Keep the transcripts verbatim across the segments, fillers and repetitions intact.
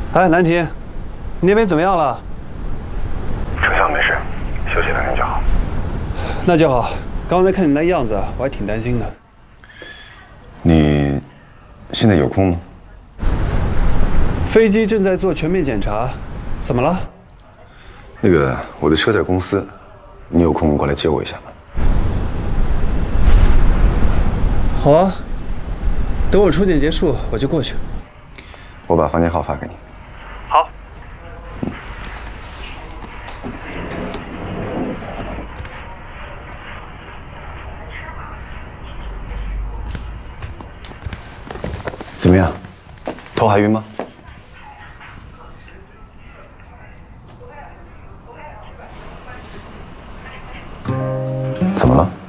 哎，兰亭，你那边怎么样了？ 丞相没事，休息两天就好。 那就好。刚才看你那样子，我还挺担心的。 你现在有空吗？ 飞机正在做全面检查，怎么了？ 那个，我的车在公司，你有空过来接我一下吗？ 好啊，等我出检结束，我就过去。 我把房间号发给你。 好。 嗯。怎么样？头还晕吗？怎么了？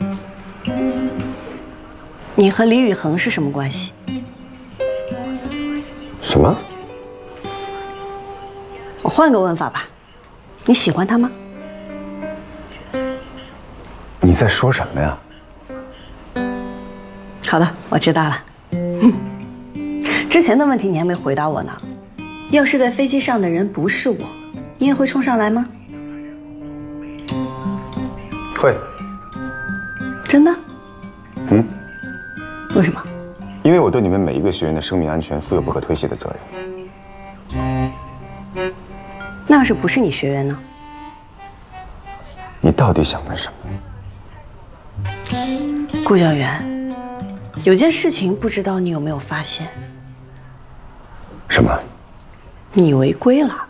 你和李宇恒是什么关系？ 什么？ 我换个问法吧，你喜欢他吗？ 你在说什么呀？ 好的，我知道了。嗯，之前的问题你还没回答我呢。要是在飞机上的人不是我，你也会冲上来吗？ 会。 真的？ 嗯。 为什么？ 因为我对你们每一个学员的生命安全负有不可推卸的责任。那要是不是你学员呢？ 你到底想问什么？ 顾教员，有件事情不知道你有没有发现？ 什么？ 你违规了。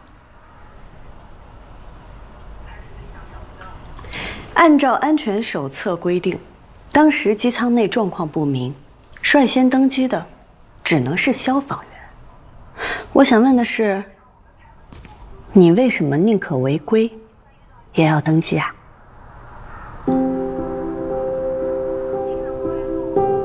按照安全手册规定，当时机舱内状况不明，率先登机的只能是消防员。我想问的是，你为什么宁可违规，也要登机啊？